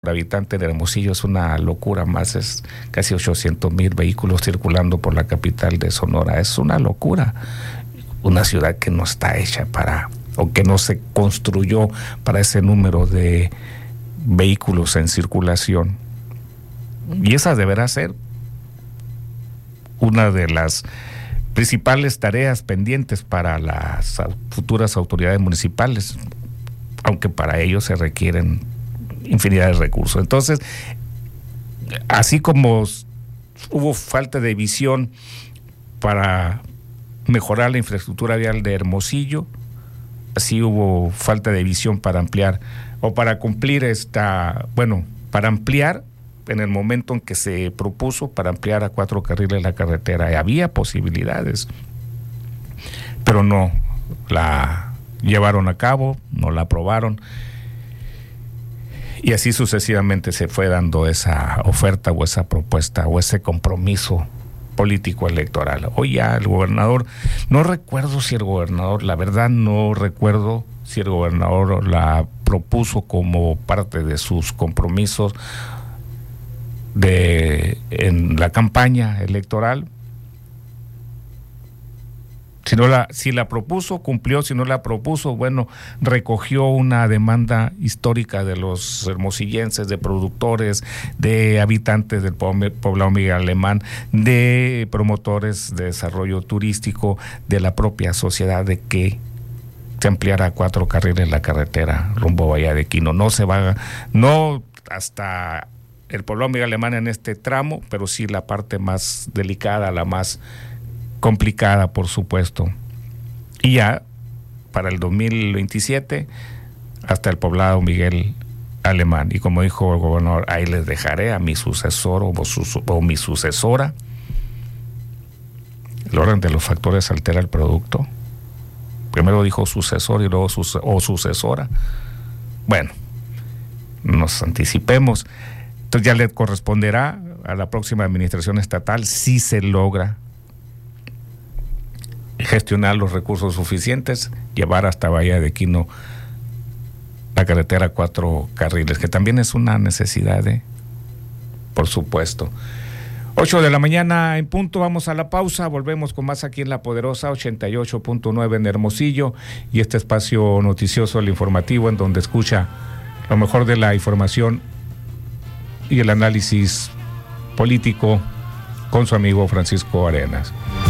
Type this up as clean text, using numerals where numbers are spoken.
habitante de Hermosillo es una locura, más es casi 800,000 vehículos circulando por la capital de Sonora. Es una locura, una ciudad que no está hecha para, o que no se construyó para ese número de vehículos en circulación. Y esa deberá ser una de las principales tareas pendientes para las futuras autoridades municipales, aunque para ello se requieren infinidad de recursos. Entonces, así como hubo falta de visión para mejorar la infraestructura vial de Hermosillo, así hubo falta de visión para ampliar o para cumplir para ampliar en el momento en que se propuso para ampliar a 4 carriles la carretera. Había posibilidades, pero no la llevaron a cabo, no la aprobaron. Y así sucesivamente se fue dando esa oferta o esa propuesta o ese compromiso político electoral. Hoy ya el gobernador, no recuerdo si el gobernador, la verdad no recuerdo si el gobernador la propuso como parte de sus compromisos en la campaña electoral. Si la propuso, cumplió. Si no la propuso, recogió una demanda histórica de los hermosillenses, de productores, de habitantes del poblado Miguel Alemán, de promotores de desarrollo turístico, de la propia sociedad, de que se ampliara a 4 carriles la carretera rumbo a Bahía de Quino. No hasta el poblado Miguel Alemán en este tramo, pero sí la parte más delicada, la más complicada, por supuesto. Y ya para el 2027 hasta el poblado Miguel Alemán. Y como dijo el gobernador, ahí les dejaré a mi sucesor o mi sucesora. El orden de los factores altera el producto. Primero dijo sucesor y luego sucesora. Bueno, nos anticipemos. Entonces ya le corresponderá a la próxima administración estatal, si se logra gestionar los recursos suficientes, llevar hasta Bahía de Quino la carretera 4 carriles, que también es una necesidad, por supuesto. 8 de la mañana en punto, vamos a la pausa, volvemos con más aquí en La Poderosa 88.9 en Hermosillo, y este espacio noticioso, el informativo, en donde escucha lo mejor de la información y el análisis político con su amigo Francisco Arenas.